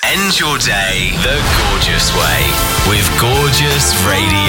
End your day the gorgeous way with Gorgeous Radio.